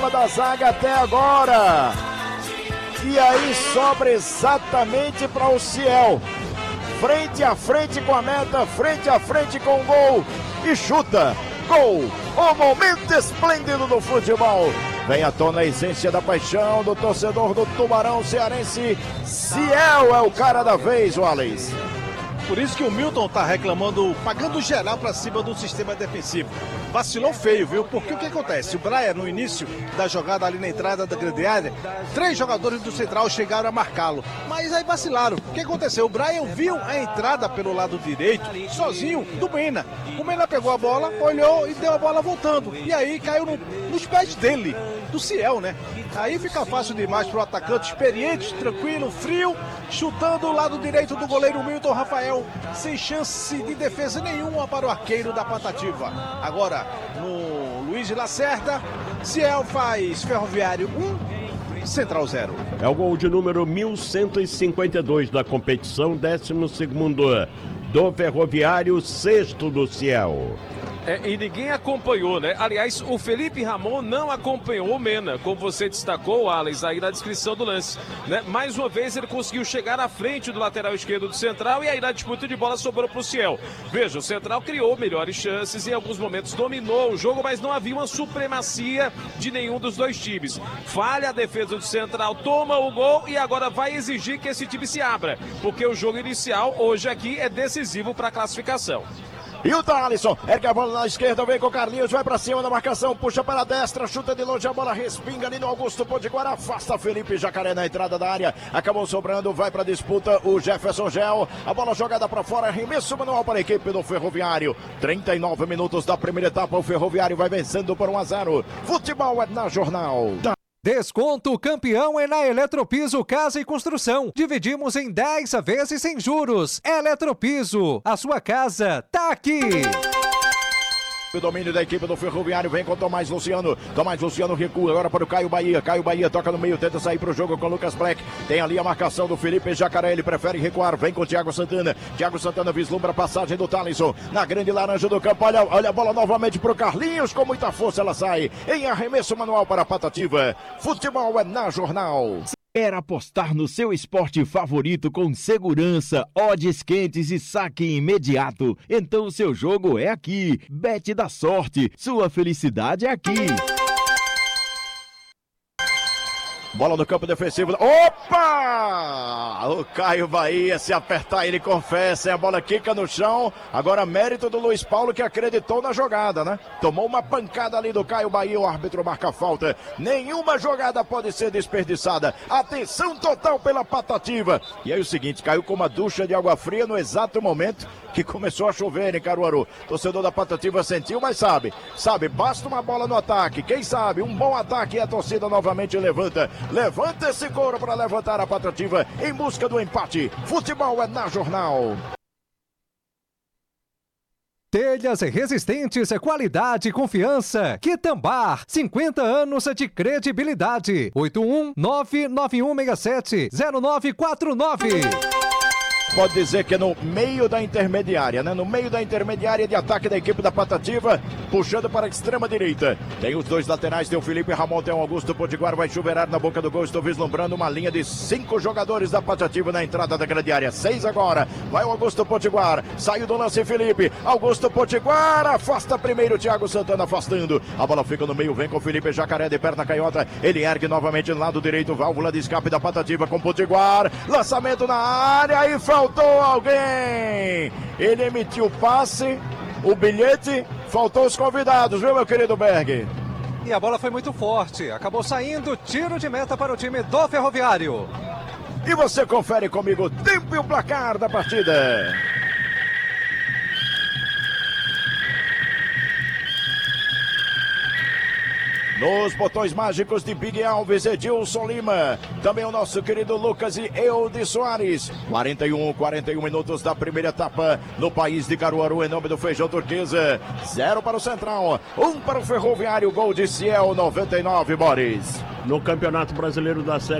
cima da zaga até agora. E aí sobra exatamente para o Ciel. Frente a frente com a meta, frente a frente com o gol. E chuta. Gol. O momento esplêndido do futebol. Vem à tona a essência da paixão do torcedor do Tubarão cearense. Ciel é o cara da vez, Wallace. Por isso que o Milton tá reclamando, pagando geral pra cima do sistema defensivo. Vacilou feio, viu? Porque o que acontece? O Brian, no início da jogada ali na entrada da grande área, 3 jogadores do Central chegaram a marcá-lo. Mas aí vacilaram. O que aconteceu? O Brian viu a entrada pelo lado direito, sozinho, do Mena. O Mena pegou a bola, olhou e deu a bola voltando. E aí caiu nos pés dele, do Ciel, né? Aí fica fácil demais pro atacante experiente, tranquilo, frio, chutando o lado direito do goleiro Milton Rafael, sem chance de defesa nenhuma para o arqueiro da Patativa. Agora, no Luiz Lacerda, Ciel faz Ferroviário 1, Central 0. É o gol de número 1152 da competição, 12º do Ferroviário, 6º do Ciel. E ninguém acompanhou, né? Aliás, o Felipe Ramon não acompanhou o Mena, como você destacou, Alex, aí na descrição do lance, né? Mais uma vez ele conseguiu chegar à frente do lateral esquerdo do Central e aí na disputa de bola sobrou pro Ciel. Veja, o Central criou melhores chances e em alguns momentos dominou o jogo, mas não havia uma supremacia de nenhum dos dois times. Falha a defesa do Central, toma o gol e agora vai exigir que esse time se abra, porque o jogo inicial hoje aqui é decisivo para a classificação. E o Thalisson, ergue a bola na esquerda, vem com o Carlinhos, vai pra cima da marcação, puxa para a destra, chuta de longe, a bola respinga ali no Augusto Potiguar, afasta Felipe Jacaré na entrada da área, acabou sobrando, vai pra disputa o Jefferson Gel, a bola jogada pra fora, arremesso manual para a equipe do Ferroviário, 39 minutos da primeira etapa, o Ferroviário vai vencendo por 1-0, futebol é na Jornal. Desconto campeão é na Eletropiso Casa e Construção. Dividimos em 10 vezes sem juros. Eletropiso, a sua casa tá aqui. O domínio da equipe do Ferroviário vem com Tomás Luciano. Tomás Luciano recua agora para o Caio Bahia. Caio Bahia toca no meio, tenta sair para o jogo com Lucas Black. Tem ali a marcação do Felipe Jacaré. Ele prefere recuar. Vem com o Thiago Santana. Thiago Santana vislumbra a passagem do Thalisson na grande laranja do campo. Olha a bola novamente para o Carlinhos. Com muita força ela sai em arremesso manual para a Patativa. Futebol é na Jornal. Quer apostar no seu esporte favorito com segurança, odds quentes e saque imediato? Então o seu jogo é aqui. Bet da Sorte. Sua felicidade é aqui. Bola no campo defensivo. Opa! O Caio Bahia, se apertar ele confessa. A bola quica no chão. Agora mérito do Luiz Paulo que acreditou na jogada, né? Tomou uma pancada ali do Caio Bahia. O árbitro marca a falta. Nenhuma jogada pode ser desperdiçada. Atenção total pela Patativa. E aí o seguinte, caiu com uma ducha de água fria no exato momento que começou a chover em Caruaru. Torcedor da Patativa sentiu, mas sabe, basta uma bola no ataque. Quem sabe, um bom ataque e a torcida novamente levanta esse couro para levantar a Patativa em busca do empate. Futebol é na Jornal. Telhas resistentes, qualidade e confiança. Quitambar, 50 anos de credibilidade. 81991670949. Pode dizer que é no meio da intermediária, né? No meio da intermediária de ataque da equipe da Patativa, puxando para a extrema direita. Tem os dois laterais, tem o Felipe Ramon, tem o Augusto Potiguar, vai chuveirar na boca do gol. Estou vislumbrando uma linha de 5 jogadores da Patativa na entrada da grande área. 6 agora, vai o Augusto Potiguar, saiu do lance Felipe, Augusto Potiguar, afasta primeiro, Thiago Santana afastando. A bola fica no meio, vem com o Felipe Jacaré de perna canhota, ele ergue novamente no lado direito, válvula de escape da Patativa com Potiguar, lançamento na área e faltou alguém. Ele emitiu o passe, o bilhete, faltou os convidados, viu, meu querido Berg? E a bola foi muito forte, acabou saindo, tiro de meta para o time do Ferroviário. E você confere comigo o tempo e o placar da partida. Nos botões mágicos de Big Alves, Edilson Lima. Também o nosso querido Lucas e Eudes Soares. 41 minutos da primeira etapa no país de Caruaru, em nome do Feijão Turquesa. 0 para o Central, 1 para o Ferroviário. Gol de Ciel, 99, Boris. No Campeonato Brasileiro da Série